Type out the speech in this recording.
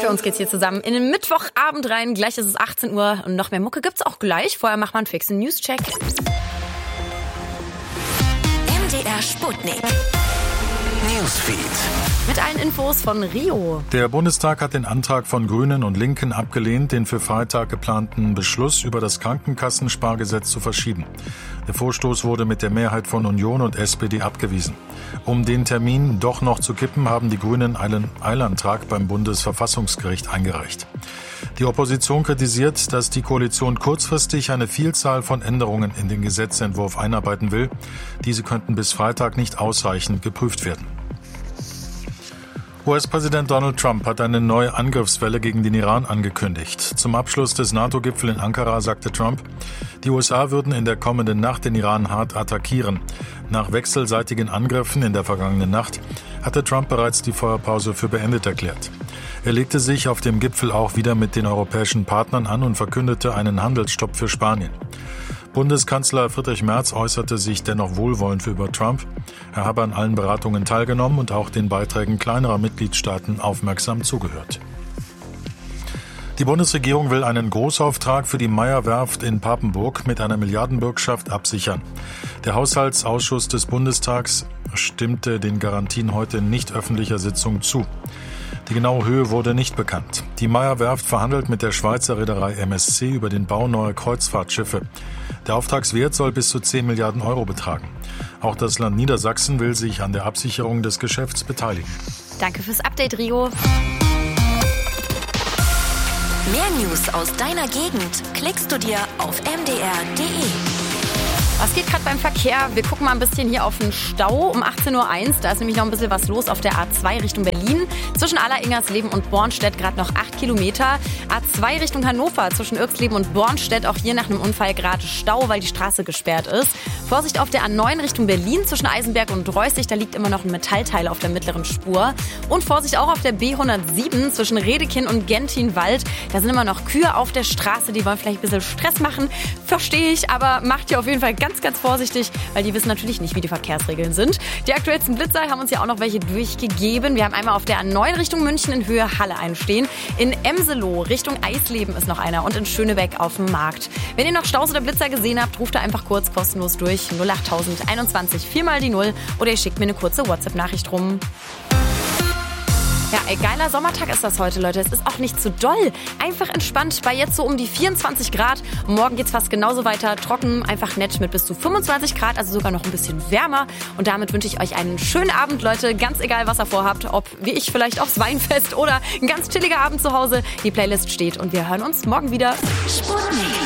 Für uns geht's hier zusammen in den Mittwochabend rein. Gleich ist es 18 Uhr und noch mehr Mucke gibt's auch gleich. Vorher macht man einen fixen News-Check. MDR Sputnik. Newsfeed. Mit allen Infos von Rio. Der Bundestag hat den Antrag von Grünen und Linken abgelehnt, den für Freitag geplanten Beschluss über das Krankenkassenspargesetz zu verschieben. Der Vorstoß wurde mit der Mehrheit von Union und SPD abgewiesen. Um den Termin doch noch zu kippen, haben die Grünen einen Eilantrag beim Bundesverfassungsgericht eingereicht. Die Opposition kritisiert, dass die Koalition kurzfristig eine Vielzahl von Änderungen in den Gesetzentwurf einarbeiten will. Diese könnten bis Freitag nicht ausreichend geprüft werden. US-Präsident Donald Trump hat eine neue Angriffswelle gegen den Iran angekündigt. Zum Abschluss des NATO-Gipfels in Ankara sagte Trump, die USA würden in der kommenden Nacht den Iran hart attackieren. Nach wechselseitigen Angriffen in der vergangenen Nacht hatte Trump bereits die Feuerpause für beendet erklärt. Er legte sich auf dem Gipfel auch wieder mit den europäischen Partnern an und verkündete einen Handelsstopp für Spanien. Bundeskanzler Friedrich Merz äußerte sich dennoch wohlwollend über Trump. Er habe an allen Beratungen teilgenommen und auch den Beiträgen kleinerer Mitgliedstaaten aufmerksam zugehört. Die Bundesregierung will einen Großauftrag für die Meyer-Werft in Papenburg mit einer Milliardenbürgschaft absichern. Der Haushaltsausschuss des Bundestags stimmte den Garantien heute in nicht öffentlicher Sitzung zu. Die genaue Höhe wurde nicht bekannt. Die Meyer-Werft verhandelt mit der Schweizer Reederei MSC über den Bau neuer Kreuzfahrtschiffe. Der Auftragswert soll bis zu 10 Milliarden Euro betragen. Auch das Land Niedersachsen will sich an der Absicherung des Geschäfts beteiligen. Danke fürs Update, Rio. Mehr News aus deiner Gegend klickst du dir auf mdr.de. Was geht gerade beim Verkehr? Wir gucken mal ein bisschen hier auf den Stau um 18.01 Uhr. Da ist nämlich noch ein bisschen was los auf der A2 Richtung Berlin. Zwischen Aller-Ingersleben und Bornstedt gerade noch 8 Kilometer. A2 Richtung Hannover zwischen Irxleben und Bornstedt. Auch hier nach einem Unfall gerade Stau, weil die Straße gesperrt ist. Vorsicht auf der A9 Richtung Berlin zwischen Eisenberg und Reusig. Da liegt immer noch ein Metallteil auf der mittleren Spur. Und Vorsicht auch auf der B107 zwischen Redekin und Gentinwald. Da sind immer noch Kühe auf der Straße. Die wollen vielleicht ein bisschen Stress machen. Verstehe ich, aber macht ihr auf jeden Fall ganz vorsichtig, weil die wissen natürlich nicht, wie die Verkehrsregeln sind. Die aktuellsten Blitzer haben uns ja auch noch welche durchgegeben. Wir haben einmal auf der A9 Richtung München in Höhe Halle einstehen. In Emseloh Richtung Eisleben ist noch einer und in Schönebeck auf dem Markt. Wenn ihr noch Staus oder Blitzer gesehen habt, ruft da einfach kurz kostenlos durch 08000 21 4 mal die 0 oder ihr schickt mir eine kurze WhatsApp-Nachricht rum. Ja, geiler Sommertag ist das heute, Leute. Es ist auch nicht zu doll. Einfach entspannt bei jetzt so um die 24 Grad. Morgen geht's fast genauso weiter. Trocken, einfach nett mit bis zu 25 Grad, also sogar noch ein bisschen wärmer. Und damit wünsche ich euch einen schönen Abend, Leute. Ganz egal, was ihr vorhabt. Ob, wie ich, vielleicht aufs Weinfest oder ein ganz chilliger Abend zu Hause. Die Playlist steht und wir hören uns morgen wieder. Sputnik.